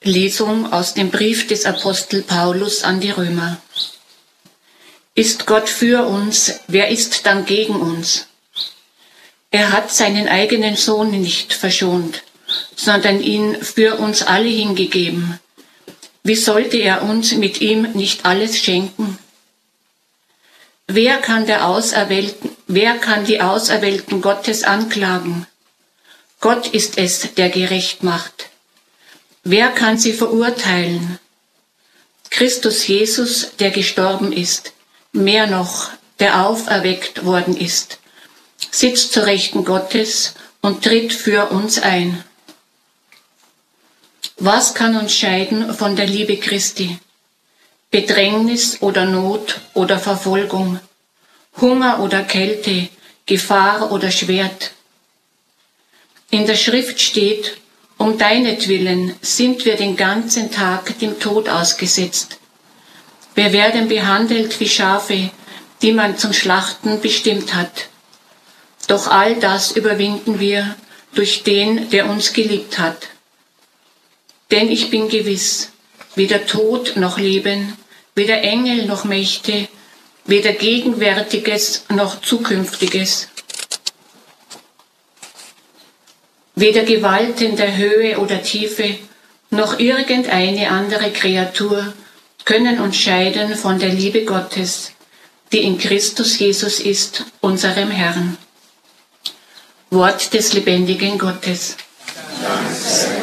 Lesung aus dem Brief des Apostel Paulus an die Römer. Ist Gott für uns, wer ist dann gegen uns? Er hat seinen eigenen Sohn nicht verschont, sondern ihn für uns alle hingegeben. Wie sollte er uns mit ihm nicht alles schenken? Wer kann die Auserwählten Gottes anklagen? Gott ist es, der gerecht macht. Wer kann sie verurteilen? Christus Jesus, der gestorben ist, mehr noch, der auferweckt worden ist, sitzt zur Rechten Gottes und tritt für uns ein. Was kann uns scheiden von der Liebe Christi? Bedrängnis oder Not oder Verfolgung, Hunger oder Kälte, Gefahr oder Schwert. In der Schrift steht, um deinetwillen sind wir den ganzen Tag dem Tod ausgesetzt. Wir werden behandelt wie Schafe, die man zum Schlachten bestimmt hat. Doch all das überwinden wir durch den, der uns geliebt hat. Denn ich bin gewiss, weder Tod noch Leben, weder Engel noch Mächte, weder Gegenwärtiges noch Zukünftiges, weder Gewalten der Höhe oder Tiefe, noch irgendeine andere Kreatur können uns scheiden von der Liebe Gottes, die in Christus Jesus ist, unserem Herrn. Wort des lebendigen Gottes. Danke.